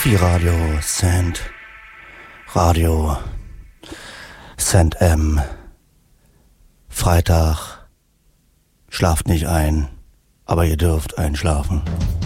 Radio Cent. Radio Cent M. Freitag. Schlaft nicht ein, aber ihr dürft einschlafen.